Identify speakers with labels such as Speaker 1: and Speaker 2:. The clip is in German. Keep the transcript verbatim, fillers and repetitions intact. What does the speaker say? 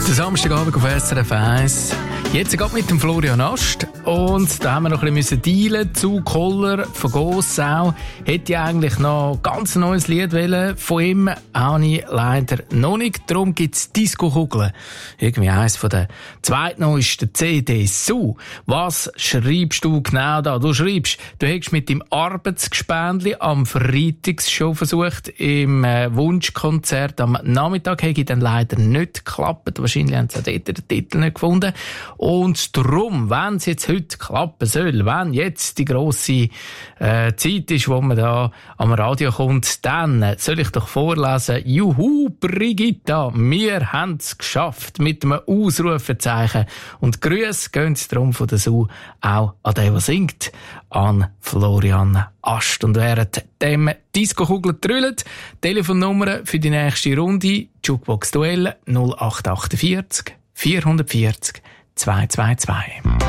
Speaker 1: Der Samstagabend auf S R F eins. Jetzt geht mit dem Florian Ast. Und da haben wir noch ein bisschen dealen. Zu Koller von Gossau. Hätte ich eigentlich noch ganz neues Lied wollen. Von ihm habe ich leider noch nicht. Darum gibt es Disco-Kugeln. Irgendwie eins von den zweitneuesten C Ds. So, was schreibst du genau da? Du schreibst, du hättest mit dem Arbeitsgespendli am Freitag schon versucht, im äh, Wunschkonzert am Nachmittag. Hätte ich dann leider nicht geklappt. Wahrscheinlich haben sie dort den Titel nicht gefunden. Und darum, wenn es jetzt heute klappen soll, wenn jetzt die grosse äh, Zeit ist, wo man da am Radio kommt, dann soll ich doch vorlesen, Juhu, Brigitta, wir haben es geschafft, mit einem Ausrufezeichen. Und Grüße gehen darum von der Su auch an den, der singt, an Florian Ast. Und während dem Disco-Kugel trüllt, Telefonnummer für die nächste Runde, Jukebox Duell null acht acht vier vier vier null zwei zwei zwei.